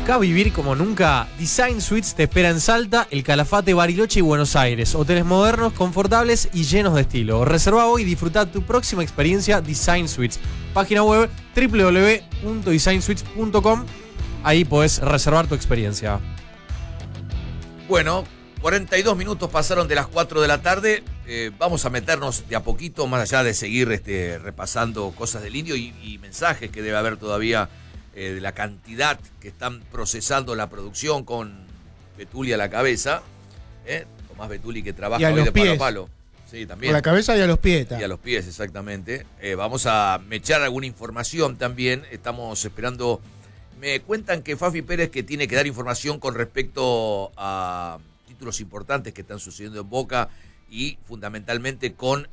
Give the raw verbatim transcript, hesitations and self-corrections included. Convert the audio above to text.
¿Buscás vivir como nunca? Design Suites te espera en Salta, El Calafate, Bariloche y Buenos Aires. Hoteles modernos, confortables y llenos de estilo. Reserva hoy y disfruta tu próxima experiencia Design Suites. Página web doble u doble u doble u punto design suites punto com. Ahí podés reservar tu experiencia. Bueno, cuarenta y dos minutos pasaron de las cuatro de la tarde. Eh, vamos a meternos de a poquito, más allá de seguir este, repasando cosas del indio y, y mensajes que debe haber todavía eh, de la cantidad que están procesando la producción con Betuli a la cabeza. ¿eh? Tomás Betuli que trabaja hoy de palo a palo. Sí, también. Con la cabeza y a los pies. Y a los pies, exactamente. Eh, vamos a mechar alguna información también. Estamos esperando. Me cuentan que Fafi Pérez que tiene que dar información con respecto a títulos importantes que están sucediendo en Boca y fundamentalmente con